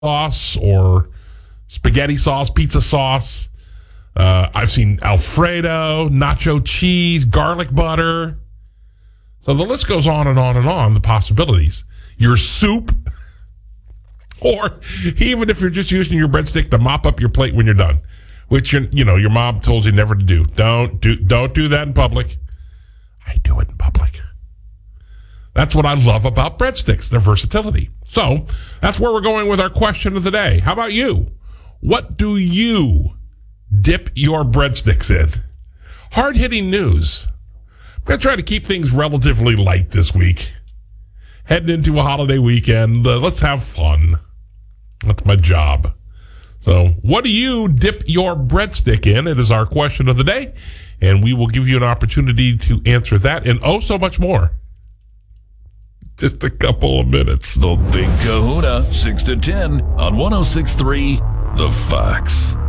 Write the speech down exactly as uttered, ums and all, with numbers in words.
sauce or spaghetti sauce, pizza sauce. Uh, I've seen Alfredo, nacho cheese, garlic butter. So the list goes on and on and on, the possibilities. Your soup, or even if you're just using your breadstick to mop up your plate when you're done, which, you're, you know, your mom told you never to do. Don't do, don't do that in public. I do it in public. That's what I love about breadsticks, their versatility. So that's where we're going with our question of the day. How about you? What do you dip your breadsticks in? Hard-hitting news. I'm going to try to keep things relatively light this week. Heading into a holiday weekend, uh, let's have fun. That's my job. So what do you dip your breadstick in? It is our question of the day, and we will give you an opportunity to answer that and oh so much more. Just a couple of minutes. The Big Kahuna, six to ten on one oh six point three The Fox.